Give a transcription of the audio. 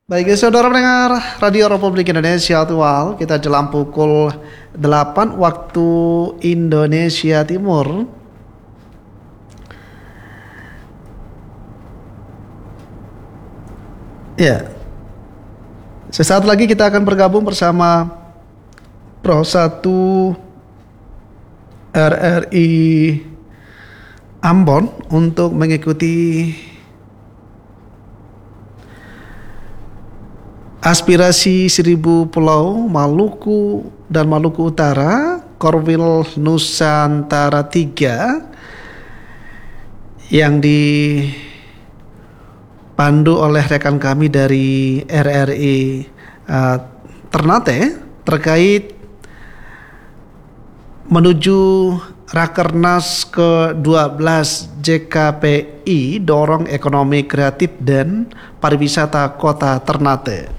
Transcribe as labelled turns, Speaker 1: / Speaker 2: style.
Speaker 1: Baik, saudara pendengar Radio Republik Indonesia Aktual, kita jelang pukul 8 waktu Indonesia Timur. Ya, sesaat lagi kita akan bergabung bersama Pro 1 RRI Ambon untuk mengikuti aspirasi 1000 Pulau Maluku dan Maluku Utara, Korwil Nusantara 3 yang dipandu oleh rekan kami dari RRI Ternate terkait menuju Rakernas ke-12 JKPI Dorong Ekonomi Kreatif dan Pariwisata Kota Ternate.